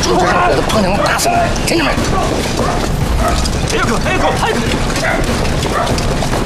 树枝上给他碰见大声，听见没？ 哎呀哥，哎哥，哎哥！